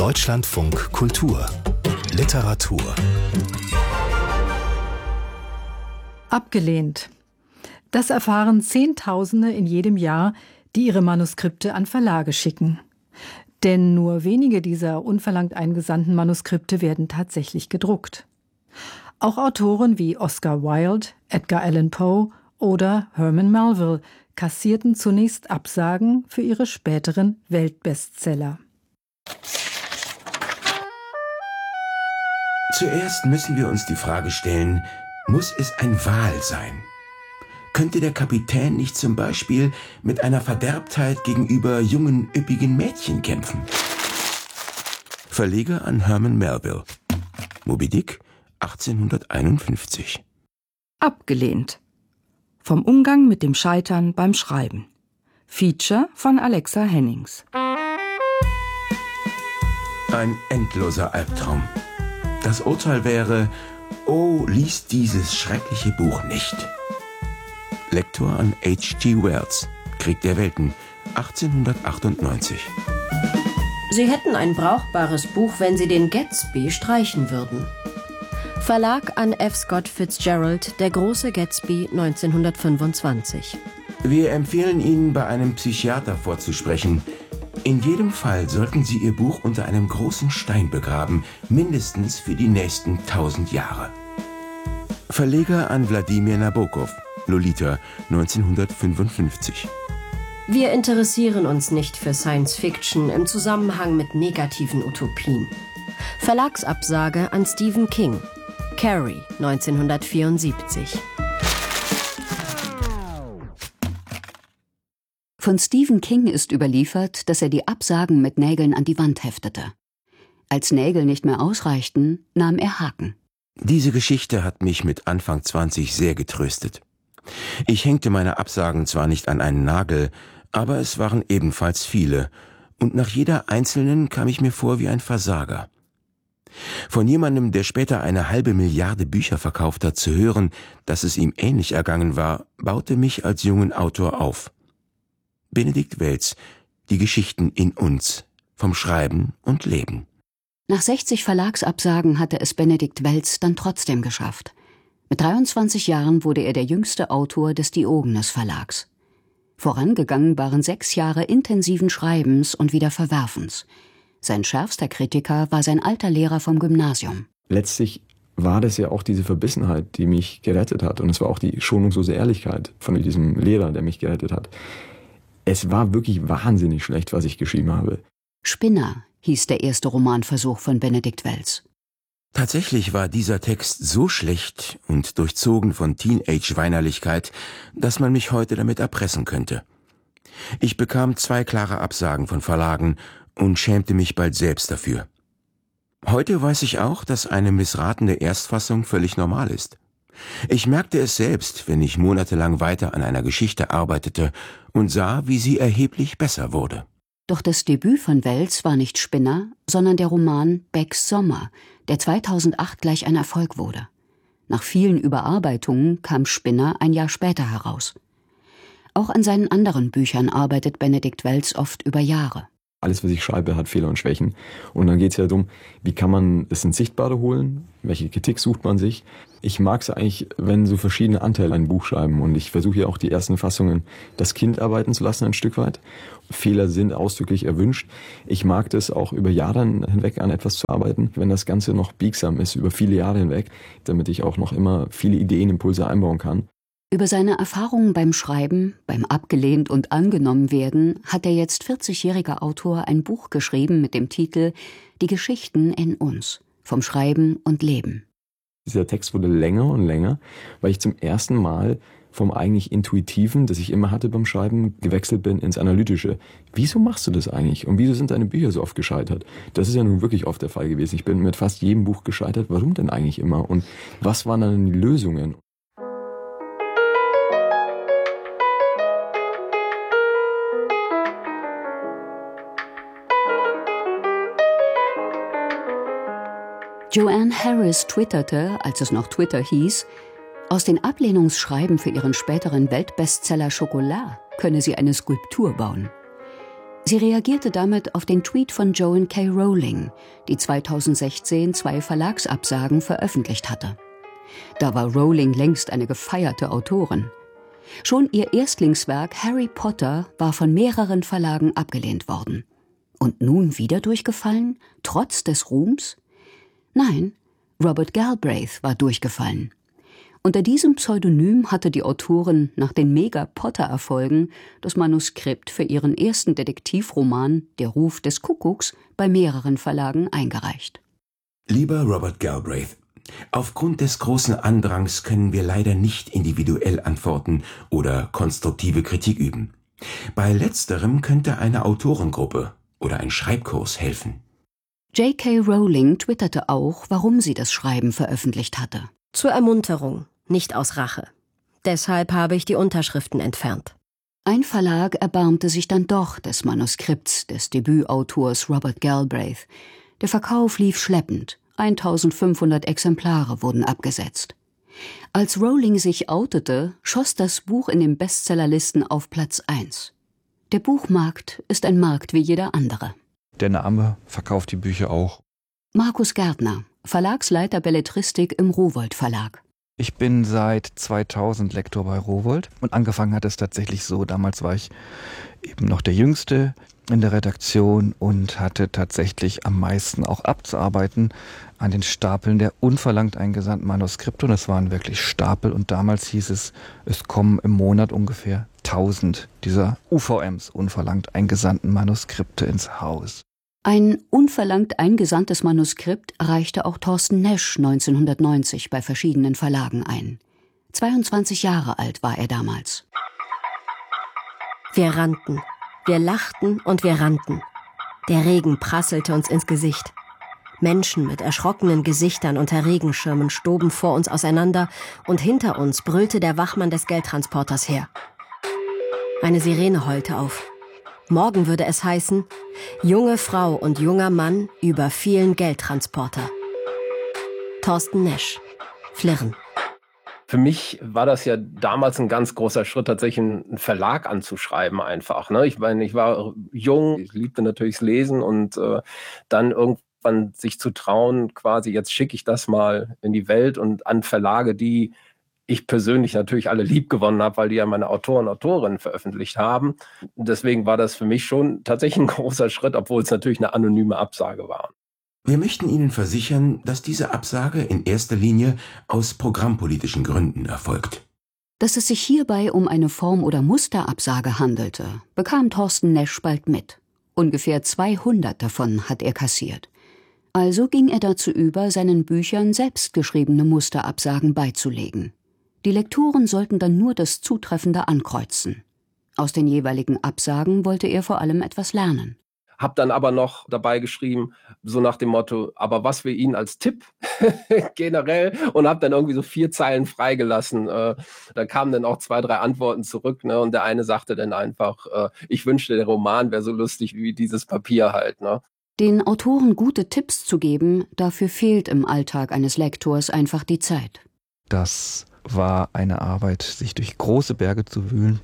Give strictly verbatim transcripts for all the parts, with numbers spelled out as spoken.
Deutschlandfunk Kultur Literatur. Abgelehnt. Das erfahren Zehntausende in jedem Jahr, die ihre Manuskripte an Verlage schicken. Denn nur wenige dieser unverlangt eingesandten Manuskripte werden tatsächlich gedruckt. Auch Autoren wie Oscar Wilde, Edgar Allan Poe oder Herman Melville kassierten zunächst Absagen für ihre späteren Weltbestseller. Zuerst müssen wir uns die Frage stellen, muss es ein Wal sein? Könnte der Kapitän nicht zum Beispiel mit einer Verderbtheit gegenüber jungen, üppigen Mädchen kämpfen? Verleger an Herman Melville. Moby Dick, achtzehnhunderteinundfünfzig. Abgelehnt. Vom Umgang mit dem Scheitern beim Schreiben. Feature von Alexa Hennings. Ein endloser Albtraum. Das Urteil wäre, oh, lies dieses schreckliche Buch nicht. Lektor an H G Wells, Krieg der Welten, achtzehnhundertachtundneunzig. Sie hätten ein brauchbares Buch, wenn Sie den Gatsby streichen würden. Verlag an F. Scott Fitzgerald, Der große Gatsby, neunzehnhundertfünfundzwanzig. Wir empfehlen Ihnen, bei einem Psychiater vorzusprechen. In jedem Fall sollten Sie Ihr Buch unter einem großen Stein begraben, mindestens für die nächsten tausend Jahre. Verleger an Wladimir Nabokov, Lolita, neunzehnhundertfünfundfünfzig. Wir interessieren uns nicht für Science Fiction im Zusammenhang mit negativen Utopien. Verlagsabsage an Stephen King, Carrie, neunzehnhundertvierundsiebzig. Von Stephen King ist überliefert, dass er die Absagen mit Nägeln an die Wand heftete. Als Nägel nicht mehr ausreichten, nahm er Haken. Diese Geschichte hat mich mit Anfang zwanzig sehr getröstet. Ich hängte meine Absagen zwar nicht an einen Nagel, aber es waren ebenfalls viele, und nach jeder einzelnen kam ich mir vor wie ein Versager. Von jemandem, der später eine halbe Milliarde Bücher verkauft hat, zu hören, dass es ihm ähnlich ergangen war, baute mich als jungen Autor auf. Benedikt Wells, Die Geschichten in uns, vom Schreiben und Leben. Nach sechzig Verlagsabsagen hatte es Benedikt Wells dann trotzdem geschafft. Mit dreiundzwanzig Jahren wurde er der jüngste Autor des Diogenes Verlags. Vorangegangen waren sechs Jahre intensiven Schreibens und wieder Verwerfens. Sein schärfster Kritiker war sein alter Lehrer vom Gymnasium. Letztlich war das ja auch diese Verbissenheit, die mich gerettet hat. Und es war auch die schonungslose Ehrlichkeit von diesem Lehrer, der mich gerettet hat. Es war wirklich wahnsinnig schlecht, was ich geschrieben habe. Spinner hieß der erste Romanversuch von Benedikt Wells. Tatsächlich war dieser Text so schlecht und durchzogen von Teenage-Weinerlichkeit, dass man mich heute damit erpressen könnte. Ich bekam zwei klare Absagen von Verlagen und schämte mich bald selbst dafür. Heute weiß ich auch, dass eine missratene Erstfassung völlig normal ist. Ich merkte es selbst, wenn ich monatelang weiter an einer Geschichte arbeitete und sah, wie sie erheblich besser wurde. Doch das Debüt von Wells war nicht Spinner, sondern der Roman Becks Sommer, der zweitausendacht gleich ein Erfolg wurde. Nach vielen Überarbeitungen kam Spinner ein Jahr später heraus. Auch an seinen anderen Büchern arbeitet Benedikt Wells oft über Jahre. Alles, was ich schreibe, hat Fehler und Schwächen. Und dann geht es ja darum, wie kann man es ins Sichtbare holen? Welche Kritik sucht man sich? Ich mag es eigentlich, wenn so verschiedene Anteile ein Buch schreiben. Und ich versuche ja auch die ersten Fassungen das Kind arbeiten zu lassen, ein Stück weit. Fehler sind ausdrücklich erwünscht. Ich mag das auch über Jahre hinweg an etwas zu arbeiten, wenn das Ganze noch biegsam ist, über viele Jahre hinweg, damit ich auch noch immer viele Ideen, Impulse einbauen kann. Über seine Erfahrungen beim Schreiben, beim abgelehnt und angenommen werden, hat der jetzt vierzigjährige Autor ein Buch geschrieben mit dem Titel Die Geschichten in uns, vom Schreiben und Leben. Dieser Text wurde länger und länger, weil ich zum ersten Mal vom eigentlich Intuitiven, das ich immer hatte beim Schreiben, gewechselt bin ins Analytische. Wieso machst du das eigentlich? Und wieso sind deine Bücher so oft gescheitert? Das ist ja nun wirklich oft der Fall gewesen. Ich bin mit fast jedem Buch gescheitert. Warum denn eigentlich immer? Und was waren dann die Lösungen? Joanne Harris twitterte, als es noch Twitter hieß, aus den Ablehnungsschreiben für ihren späteren Weltbestseller Schokolade könne sie eine Skulptur bauen. Sie reagierte damit auf den Tweet von Joanne K. Rowling, die zweitausendsechzehn zwei Verlagsabsagen veröffentlicht hatte. Da war Rowling längst eine gefeierte Autorin. Schon ihr Erstlingswerk Harry Potter war von mehreren Verlagen abgelehnt worden. Und nun wieder durchgefallen, trotz des Ruhms? Nein, Robert Galbraith war durchgefallen. Unter diesem Pseudonym hatte die Autorin nach den Mega-Potter-Erfolgen das Manuskript für ihren ersten Detektivroman Der Ruf des Kuckucks bei mehreren Verlagen eingereicht. Lieber Robert Galbraith, aufgrund des großen Andrangs können wir leider nicht individuell antworten oder konstruktive Kritik üben. Bei letzterem könnte eine Autorengruppe oder ein Schreibkurs helfen. J K. Rowling twitterte auch, warum sie das Schreiben veröffentlicht hatte. Zur Ermunterung, nicht aus Rache. Deshalb habe ich die Unterschriften entfernt. Ein Verlag erbarmte sich dann doch des Manuskripts des Debütautors Robert Galbraith. Der Verkauf lief schleppend. eintausendfünfhundert Exemplare wurden abgesetzt. Als Rowling sich outete, schoss das Buch in den Bestsellerlisten auf Platz eins. Der Buchmarkt ist ein Markt wie jeder andere. Der Name verkauft die Bücher auch. Markus Gärtner, Verlagsleiter Belletristik im Rowohlt Verlag. Ich bin seit zweitausend Lektor bei Rowohlt und angefangen hat es tatsächlich so. Damals war ich eben noch der Jüngste in der Redaktion und hatte tatsächlich am meisten auch abzuarbeiten an den Stapeln der unverlangt eingesandten Manuskripte. Und es waren wirklich Stapel und damals hieß es, es kommen im Monat ungefähr tausend dieser U V Ms, unverlangt eingesandten Manuskripte, ins Haus. Ein unverlangt eingesandtes Manuskript reichte auch Thorsten Nesch neunzehnhundertneunzig bei verschiedenen Verlagen ein. zweiundzwanzig Jahre alt war er damals. Wir rannten, wir lachten und wir rannten. Der Regen prasselte uns ins Gesicht. Menschen mit erschrockenen Gesichtern unter Regenschirmen stoben vor uns auseinander und hinter uns brüllte der Wachmann des Geldtransporters her. Eine Sirene heulte auf. Morgen würde es heißen, junge Frau und junger Mann überfielen Geldtransporter. Thorsten Nesch, Flirren. Für mich war das ja damals ein ganz großer Schritt, tatsächlich einen Verlag anzuschreiben einfach. Ne? Ich meine, ich war jung, ich liebte natürlich das Lesen und äh, dann irgendwann sich zu trauen, quasi jetzt schicke ich das mal in die Welt und an Verlage, die ich persönlich natürlich alle lieb gewonnen habe, weil die ja meine Autoren und Autorinnen veröffentlicht haben. Deswegen war das für mich schon tatsächlich ein großer Schritt, obwohl es natürlich eine anonyme Absage war. Wir möchten Ihnen versichern, dass diese Absage in erster Linie aus programmpolitischen Gründen erfolgt. Dass es sich hierbei um eine Form- oder Musterabsage handelte, bekam Thorsten Nesch bald mit. Ungefähr zweihundert davon hat er kassiert. Also ging er dazu über, seinen Büchern selbstgeschriebene Musterabsagen beizulegen. Die Lektoren sollten dann nur das Zutreffende ankreuzen. Aus den jeweiligen Absagen wollte er vor allem etwas lernen. Hab dann aber noch dabei geschrieben, so nach dem Motto, aber was wir Ihnen als Tipp generell, und hab dann irgendwie so vier Zeilen freigelassen. Äh, da kamen dann auch zwei, drei Antworten zurück, ne? Und der eine sagte dann einfach, äh, ich wünschte, der Roman wäre so lustig wie dieses Papier halt, ne? Den Autoren gute Tipps zu geben, dafür fehlt im Alltag eines Lektors einfach die Zeit. Das war eine Arbeit, sich durch große Berge zu wühlen.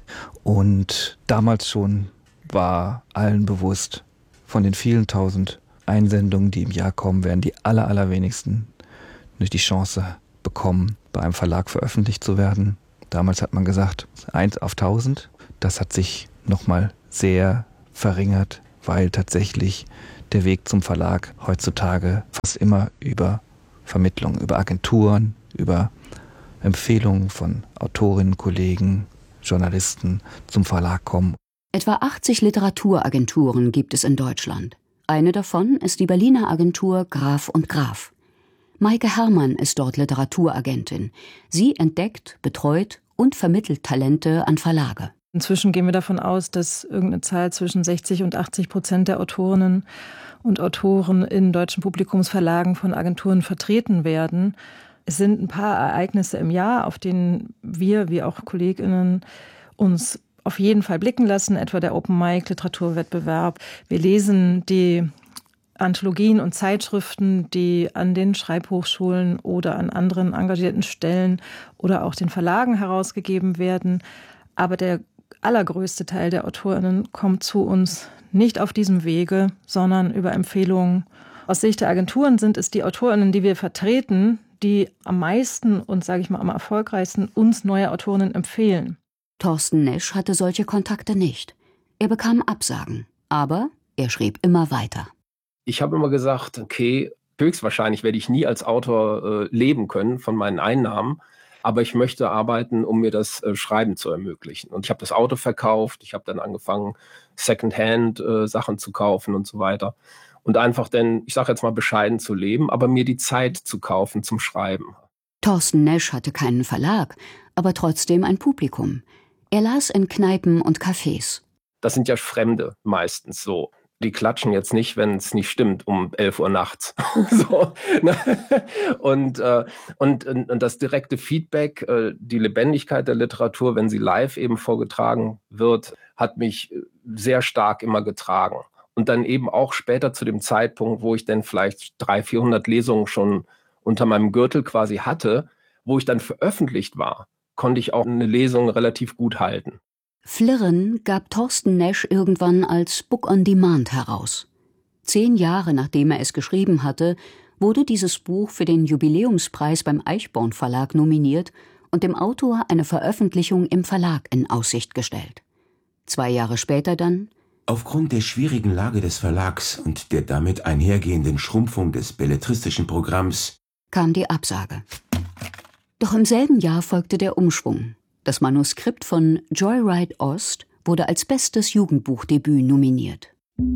Und damals schon war allen bewusst, von den vielen tausend Einsendungen, die im Jahr kommen, werden die aller, allerwenigsten nicht die Chance bekommen, bei einem Verlag veröffentlicht zu werden. Damals hat man gesagt, eins auf tausend. Das hat sich nochmal sehr verringert, weil tatsächlich der Weg zum Verlag heutzutage fast immer über Vermittlung, über Agenturen, über Empfehlungen von Autorinnen, Kollegen, Journalisten zum Verlag kommen. Etwa achtzig Literaturagenturen gibt es in Deutschland. Eine davon ist die Berliner Agentur Graf und Graf. Maike Herrmann ist dort Literaturagentin. Sie entdeckt, betreut und vermittelt Talente an Verlage. Inzwischen gehen wir davon aus, dass irgendeine Zahl zwischen sechzig und achtzig Prozent der Autorinnen und Autoren in deutschen Publikumsverlagen von Agenturen vertreten werden. Es sind ein paar Ereignisse im Jahr, auf denen wir, wie auch KollegInnen, uns auf jeden Fall blicken lassen, etwa der Open Mic Literaturwettbewerb. Wir lesen die Anthologien und Zeitschriften, die an den Schreibhochschulen oder an anderen engagierten Stellen oder auch den Verlagen herausgegeben werden. Aber der allergrößte Teil der AutorInnen kommt zu uns nicht auf diesem Wege, sondern über Empfehlungen. Aus Sicht der Agenturen sind es die AutorInnen, die wir vertreten, die am meisten und, sage ich mal, am erfolgreichsten uns neue Autorinnen empfehlen. Thorsten Nesch hatte solche Kontakte nicht. Er bekam Absagen, aber er schrieb immer weiter. Ich habe immer gesagt, okay, höchstwahrscheinlich werde ich nie als Autor äh, leben können von meinen Einnahmen, aber ich möchte arbeiten, um mir das äh, Schreiben zu ermöglichen. Und ich habe das Auto verkauft, ich habe dann angefangen, Secondhand äh, Sachen zu kaufen und so weiter. Und einfach denn, ich sage jetzt mal, bescheiden zu leben, aber mir die Zeit zu kaufen zum Schreiben. Thorsten Nesch hatte keinen Verlag, aber trotzdem ein Publikum. Er las in Kneipen und Cafés. Das sind ja Fremde meistens so. Die klatschen jetzt nicht, wenn es nicht stimmt, um elf Uhr nachts. so, ne? und, äh, und, und das direkte Feedback, äh, die Lebendigkeit der Literatur, wenn sie live eben vorgetragen wird, hat mich sehr stark immer getragen. Und dann eben auch später zu dem Zeitpunkt, wo ich dann vielleicht dreihundert, vierhundert Lesungen schon unter meinem Gürtel quasi hatte, wo ich dann veröffentlicht war, konnte ich auch eine Lesung relativ gut halten. Flirren gab Thorsten Nesch irgendwann als Book on Demand heraus. Zehn Jahre nachdem er es geschrieben hatte, wurde dieses Buch für den Jubiläumspreis beim Eichborn Verlag nominiert und dem Autor eine Veröffentlichung im Verlag in Aussicht gestellt. Zwei Jahre später dann: Aufgrund der schwierigen Lage des Verlags und der damit einhergehenden Schrumpfung des belletristischen Programms kam die Absage. Doch im selben Jahr folgte der Umschwung. Das Manuskript von Joyride Ost wurde als bestes Jugendbuchdebüt nominiert.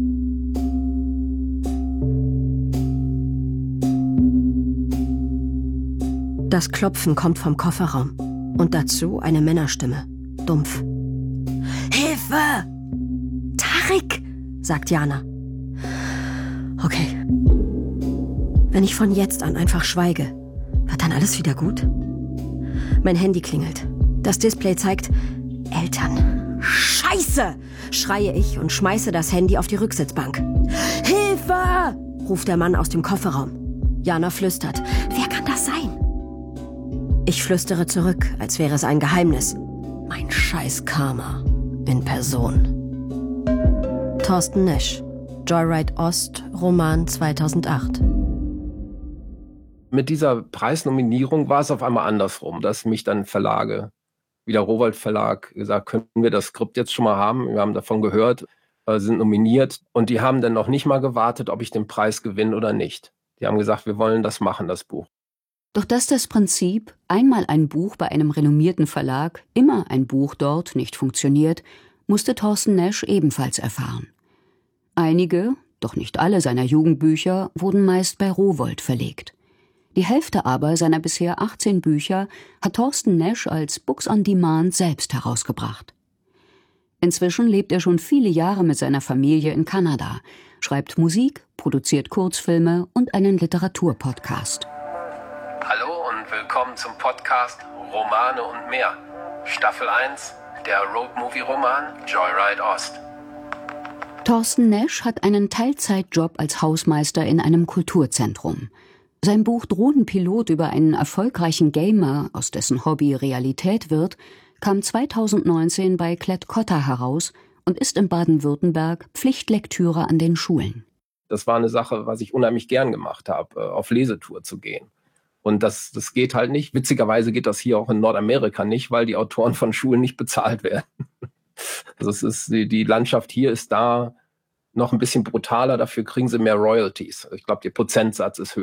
Das Klopfen kommt vom Kofferraum. Und dazu eine Männerstimme. Dumpf. Hilfe! Tarik, sagt Jana. Okay. Wenn ich von jetzt an einfach schweige, wird dann alles wieder gut? Mein Handy klingelt. Das Display zeigt Eltern. Scheiße! Schreie ich und schmeiße das Handy auf die Rücksitzbank. Hilfe! Ruft der Mann aus dem Kofferraum. Jana flüstert. Wer kann das sein? Ich flüstere zurück, als wäre es ein Geheimnis. Mein scheiß Karma in Person. Thorsten Nesch, Joyride Ost, Roman zweitausendacht. Mit dieser Preisnominierung war es auf einmal andersrum, dass mich dann Verlage, wie der Rowohlt Verlag, gesagt, können wir das Skript jetzt schon mal haben? Wir haben davon gehört, äh, sind nominiert. Und die haben dann noch nicht mal gewartet, ob ich den Preis gewinne oder nicht. Die haben gesagt, wir wollen das machen, das Buch. Doch dass das Prinzip, einmal ein Buch bei einem renommierten Verlag, immer ein Buch dort, nicht funktioniert, musste Thorsten Nesch ebenfalls erfahren. Einige, doch nicht alle seiner Jugendbücher wurden meist bei Rowohlt verlegt. Die Hälfte aber seiner bisher achtzehn Bücher hat Thorsten Nesch als Books on Demand selbst herausgebracht. Inzwischen lebt er schon viele Jahre mit seiner Familie in Kanada, schreibt Musik, produziert Kurzfilme und einen Literaturpodcast. Hallo und willkommen zum Podcast Romane und mehr. Staffel eins, der Roadmovie-Roman Joyride Ost. Thorsten Nesch hat einen Teilzeitjob als Hausmeister in einem Kulturzentrum. Sein Buch Drohnenpilot über einen erfolgreichen Gamer, aus dessen Hobby Realität wird, kam zweitausendneunzehn bei Klett-Cotta heraus und ist in Baden-Württemberg Pflichtlektüre an den Schulen. Das war eine Sache, was ich unheimlich gern gemacht habe, auf Lesetour zu gehen. Und das, das geht halt nicht. Witzigerweise geht das hier auch in Nordamerika nicht, weil die Autoren von Schulen nicht bezahlt werden. Also es ist, die, die Landschaft hier ist da noch ein bisschen brutaler, dafür kriegen sie mehr Royalties. Ich glaube, der Prozentsatz ist höher.